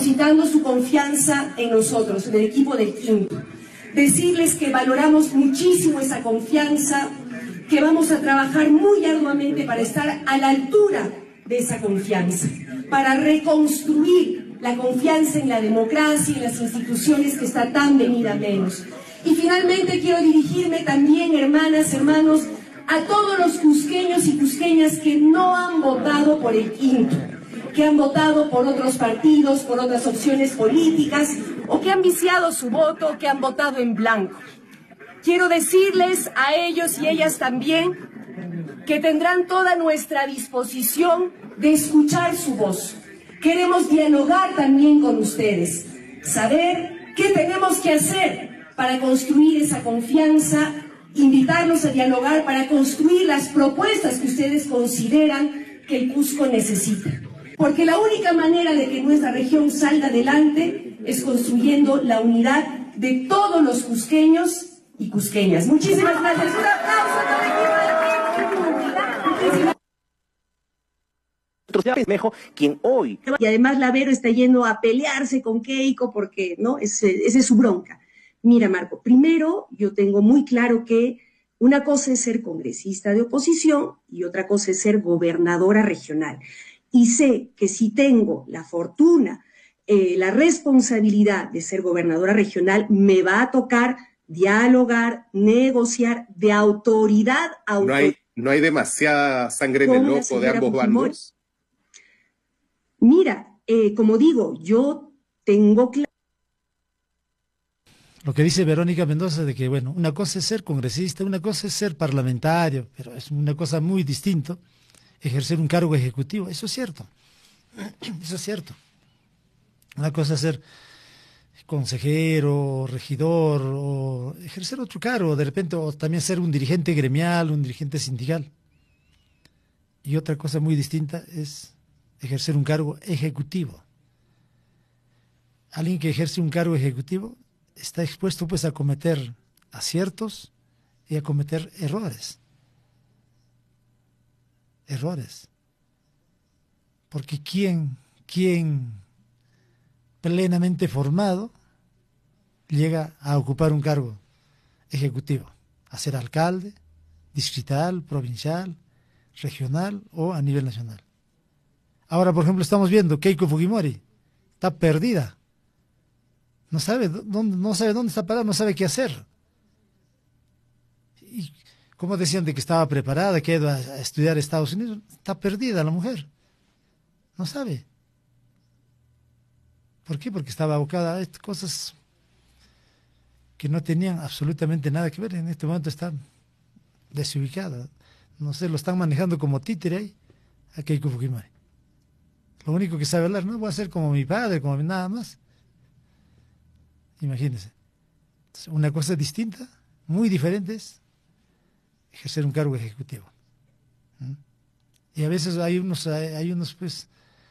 depositando su confianza en nosotros, en el equipo del Quinto. Decirles que valoramos muchísimo esa confianza, que vamos a trabajar muy arduamente para estar a la altura de esa confianza, para reconstruir la confianza en la democracia y en las instituciones que está tan venida menos. Y finalmente quiero dirigirme también, hermanas, hermanos, a todos los cusqueños y cusqueñas que no han votado por el Quinto, que han votado por otros partidos, por otras opciones políticas, o que han viciado su voto, que han votado en blanco. Quiero decirles a ellos y ellas también que tendrán toda nuestra disposición de escuchar su voz. Queremos dialogar también con ustedes, saber qué tenemos que hacer para construir esa confianza, invitarlos a dialogar para construir las propuestas que ustedes consideran que el Cusco necesita. Porque la única manera de que nuestra región salga adelante es construyendo la unidad de todos los cusqueños y cusqueñas. Muchísimas gracias. Un aplauso a todo el equipo de Bermejo, quien hoy... Y además Lavero está yendo a pelearse con Keiko porque, ¿no? Esa es su bronca. Mira, Marco, primero yo tengo muy claro que una cosa es ser congresista de oposición y otra cosa es ser gobernadora regional. Y sé que si tengo la fortuna, la responsabilidad de ser gobernadora regional, me va a tocar dialogar, negociar de autoridad a autoridad. ¿No hay demasiada sangre en el ojo de ambos bandos? Mira, como digo, yo tengo claro. Lo que dice Verónica Mendoza de que, bueno, una cosa es ser congresista, una cosa es ser parlamentario, pero es una cosa muy distinta ejercer un cargo ejecutivo. Eso es cierto. Eso es cierto. Una cosa es ser consejero, regidor, o ejercer otro cargo, de repente, o también ser un dirigente gremial, un dirigente sindical. Y otra cosa muy distinta es ejercer un cargo ejecutivo. Alguien que ejerce un cargo ejecutivo está expuesto pues a cometer aciertos y a cometer errores. Errores. Porque ¿quién plenamente formado llega a ocupar un cargo ejecutivo? A ser alcalde, distrital, provincial, regional o a nivel nacional. Ahora, por ejemplo, estamos viendo Keiko Fujimori, está perdida. No sabe dónde está parada, no sabe qué hacer. Y como decían de que estaba preparada, que iba a estudiar a Estados Unidos, está perdida la mujer. No sabe. ¿Por qué? Porque estaba abocada a cosas que no tenían absolutamente nada que ver. En este momento está desubicada. No sé, lo están manejando como títere ahí a Keiko Fujimori. Lo único que sabe hablar, no voy a ser como mi padre, como nada más. Imagínense. Una cosa distinta, muy diferente es ejercer un cargo ejecutivo. Y a veces hay unos pues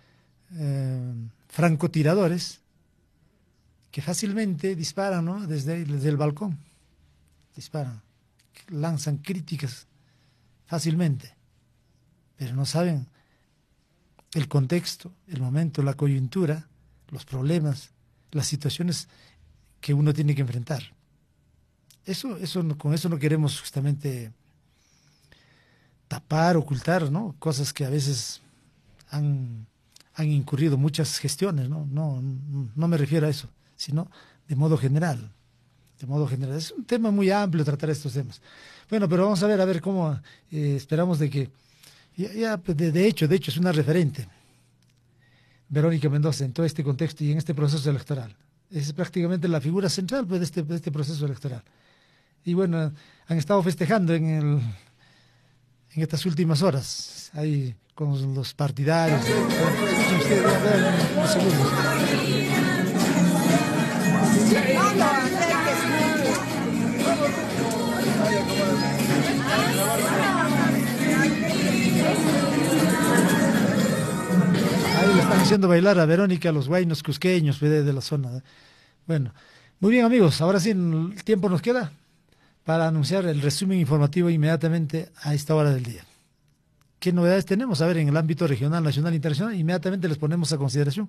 francotiradores que fácilmente disparan, ¿no? desde el balcón. Disparan, lanzan críticas fácilmente, pero no saben el contexto, el momento, la coyuntura, los problemas, las situaciones que uno tiene que enfrentar. Con eso no queremos justamente tapar, ocultar, ¿no? Cosas que a veces han incurrido muchas gestiones, ¿no? No me refiero a eso, sino de modo general. De modo general. Es un tema muy amplio tratar estos temas. Bueno, pero vamos a ver cómo esperamos de que de hecho es una referente Verónica Mendoza en todo este contexto y en este proceso electoral. Es prácticamente la figura central pues, de este proceso electoral. Y bueno, han estado festejando en estas últimas horas, ahí con los partidarios. Ahí le están haciendo bailar a Verónica, a los huaynos cusqueños de la zona. Bueno, muy bien amigos, ahora sí el tiempo nos queda para anunciar el resumen informativo inmediatamente a esta hora del día. ¿Qué novedades tenemos? A ver, en el ámbito regional, nacional e internacional, inmediatamente les ponemos a consideración.